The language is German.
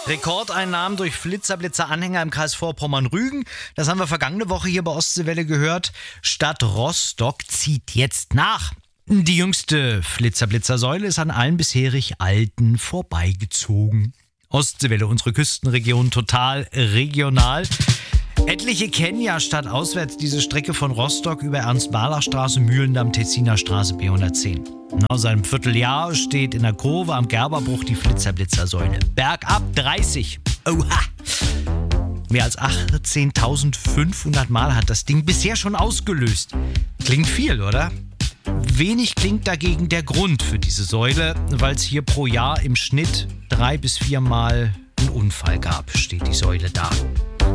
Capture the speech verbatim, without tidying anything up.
Rekordeinnahmen durch Flitzer-Blitzer-Anhänger im Kreis Vorpommern-Rügen. Das haben wir vergangene Woche hier bei Ostseewelle gehört. Stadt Rostock zieht jetzt nach. Die jüngste Flitzer-Blitzer-Säule ist an allen bisherig alten vorbeigezogen. Ostseewelle, unsere Küstenregion, total regional. Etliche kennen ja stadtauswärts diese Strecke von Rostock über Ernst-Barlach-Straße, Mühlendamm, Tessiner Straße B hundertzehn. Nach seinem Vierteljahr steht in der Kurve am Gerberbruch die Flitzer-Blitzer-Säule. Bergab dreißig. Oha! Mehr als achtzehntausendfünfhundert Mal hat das Ding bisher schon ausgelöst. Klingt viel, oder? Wenig klingt dagegen der Grund für diese Säule, weil es hier pro Jahr im Schnitt drei bis viermal einen Unfall gab, steht die Säule da.